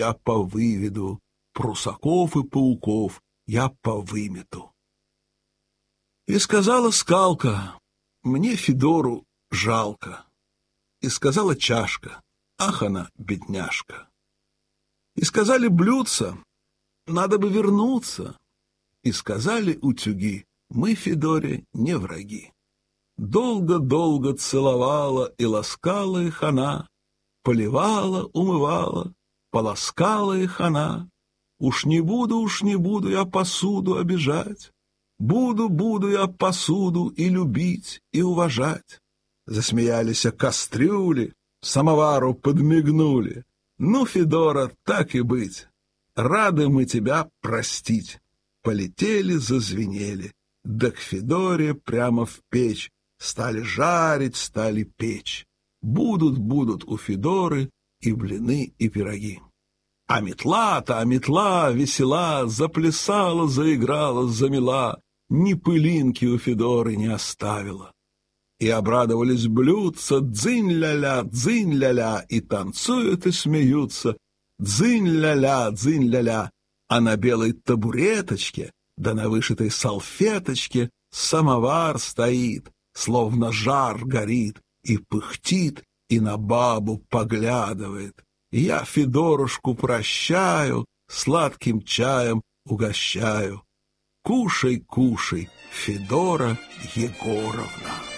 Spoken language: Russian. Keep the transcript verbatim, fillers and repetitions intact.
я повыведу, прусаков и пауков я повымету. И сказала скалка: мне Федору жалко. И сказала чашка: ах она, бедняжка. И сказали блюдца: надо бы вернуться. И сказали утюги: мы Федоре не враги. Долго-долго целовала и ласкала их она, поливала, умывала, поласкала их она. Уж не буду, уж не буду я посуду обижать. Буду, буду я посуду и любить, и уважать. Засмеялись кастрюли, самовару подмигнули. Ну, Федора, так и быть, рады мы тебя простить. Полетели, зазвенели, да к Федоре прямо в печь. Стали жарить, стали печь. Будут, будут у Федоры и блины, и пироги. А метла-то, а метла весела, заплясала, заиграла, замела, ни пылинки у Федоры не оставила. И обрадовались блюдца: дзынь-ля-ля, дзынь-ля-ля, и танцуют и смеются: дзынь-ля-ля, дзынь-ля-ля. А на белой табуреточке, да на вышитой салфеточке самовар стоит, словно жар горит, и пыхтит, и на бабу поглядывает. Я Федорушку прощаю, сладким чаем угощаю. Кушай, кушай, Федора Егоровна.